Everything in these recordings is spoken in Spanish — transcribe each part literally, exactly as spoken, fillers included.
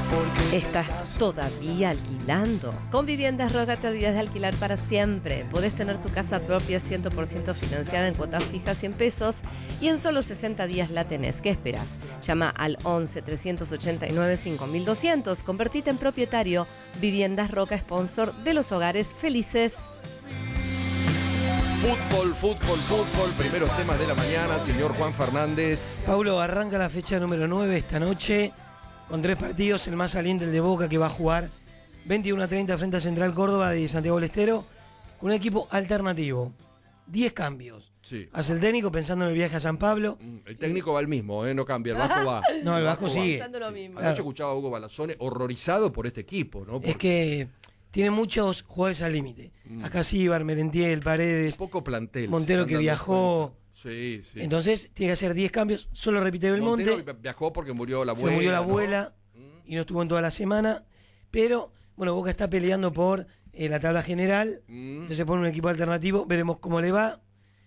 ¿Estás todavía alquilando? Con Viviendas Roca te olvidas de alquilar para siempre. Podés tener tu casa propia cien por ciento financiada en cuotas fijas cien pesos y en solo sesenta días la tenés. ¿Qué esperas? Llama al once, trescientos ochenta y nueve, cinco mil doscientos. Convertite en propietario. Viviendas Roca, sponsor de los hogares felices. Fútbol, fútbol, fútbol. Primeros temas de la mañana, señor Juan Fernández. Paulo, arranca la fecha número nueve esta noche con tres partidos. El más saliente, el de Boca, que va a jugar veintiuno a treinta frente a Central Córdoba de Santiago del Estero, con un equipo alternativo. diez cambios. Sí. Hace el técnico pensando en el viaje a San Pablo. El técnico va el mismo, ¿eh? No cambia, el Vasco va. No, el Vasco sigue. Pensando lo mismo. Anoche escuchaba a Hugo Balazone horrorizado por este equipo, ¿no? Porque Es que tiene muchos jugadores al límite. Mm. Acá Síbar, Merentiel, Paredes, poco plantel. Montero que viajó. Sí, sí. Entonces tiene que hacer diez cambios. Solo repite Belmonte. Montero viajó porque murió la abuela. Se murió la ¿no? abuela y no estuvo en toda la semana. Pero, bueno, Boca está peleando por eh, la tabla general. Mm. Entonces pone un equipo alternativo. Veremos cómo le va.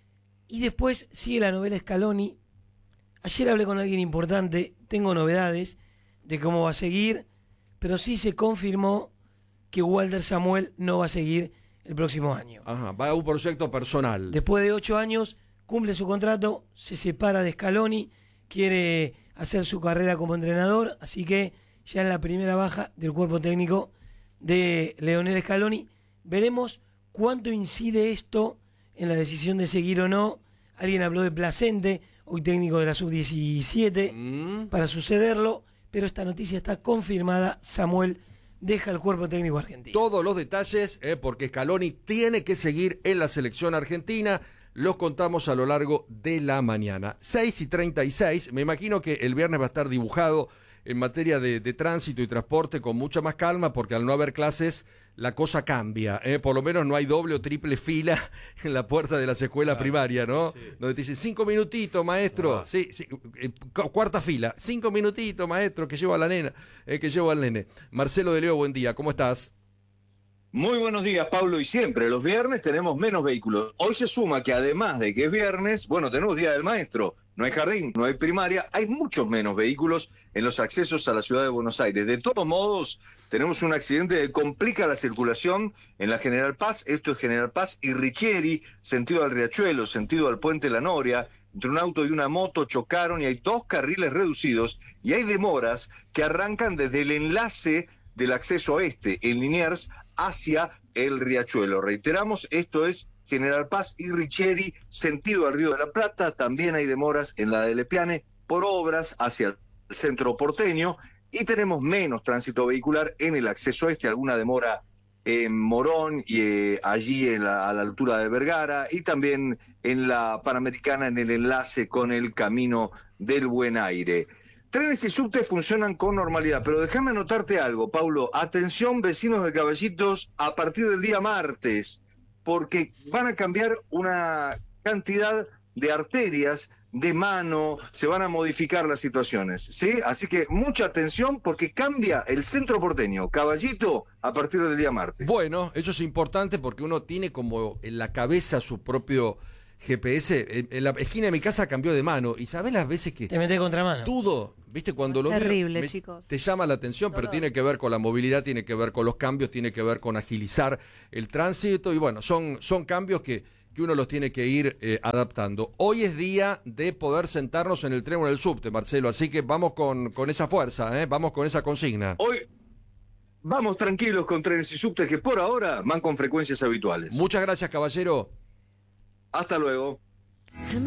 Y después sigue la novela Scaloni. Ayer hablé con alguien importante. Tengo novedades de cómo va a seguir. Pero sí se confirmó que Walter Samuel no va a seguir el próximo año. Ajá, va a un proyecto personal. Después de ocho años, cumple su contrato, se separa de Scaloni, quiere hacer su carrera como entrenador, así que ya en la primera baja del cuerpo técnico de Leonel Scaloni. Veremos cuánto incide esto en la decisión de seguir o no. Alguien habló de Placente, hoy técnico de la sub diecisiete, mm. para sucederlo, pero esta noticia está confirmada. Samuel deja el cuerpo técnico argentino. Todos los detalles, eh, porque Scaloni tiene que seguir en la selección argentina, los contamos a lo largo de la mañana. seis y treinta y seis, me imagino que el viernes va a estar dibujado en materia de, de tránsito y transporte con mucha más calma, porque al no haber clases la cosa cambia, ¿eh? Por lo menos no hay doble o triple fila en la puerta de las escuelas claro, primarias, ¿no? Sí. Donde te dicen, cinco minutitos, maestro, ah. sí, sí, eh, cuarta fila, cinco minutitos, maestro, que llevo a la nena, eh, que llevo al nene. Marcelo de Leo, buen día, ¿cómo estás? Muy buenos días, Pablo, y siempre los viernes tenemos menos vehículos. Hoy se suma que además de que es viernes, bueno, tenemos Día del Maestro, no hay jardín, no hay primaria, hay muchos menos vehículos en los accesos a la ciudad de Buenos Aires. De todos modos, tenemos un accidente que complica la circulación en la General Paz, esto es General Paz y Richieri, sentido al Riachuelo, sentido al Puente La Noria. Entre un auto y una moto chocaron y hay dos carriles reducidos y hay demoras que arrancan desde el enlace del acceso oeste, en Liniers, hacia el Riachuelo. Reiteramos, esto es General Paz y Richieri, sentido al Río de la Plata. También hay demoras en la de Lepiane por obras hacia el centro porteño y tenemos menos tránsito vehicular en el acceso este, alguna demora en Morón y eh, allí en la, a la altura de Vergara y también en la Panamericana en el enlace con el Camino del Buen Aire. Trenes y subtes funcionan con normalidad, pero déjame anotarte algo, Paulo. Atención, vecinos de Caballitos, a partir del día martes, porque van a cambiar una cantidad de arterias de mano, se van a modificar las situaciones, ¿sí? Así que mucha atención porque cambia el centro porteño, Caballito, a partir del día martes. Bueno, eso es importante porque uno tiene como en la cabeza su propio G P S, en, en la esquina de mi casa cambió de mano, y ¿sabés las veces que te metes contramano? Todo, ¿viste? Cuando lo terrible, veo, chicos. Te llama la atención, pero tiene que ver con la movilidad, tiene que ver con los cambios, tiene que ver con agilizar el tránsito, y bueno, son, son cambios que, que uno los tiene que ir eh, adaptando. Hoy es día de poder sentarnos en el tren o en el subte, Marcelo, así que vamos con, con esa fuerza, ¿eh? Vamos con esa consigna. Hoy vamos tranquilos con trenes y subtes que por ahora van con frecuencias habituales. Muchas gracias, caballero. Hasta luego.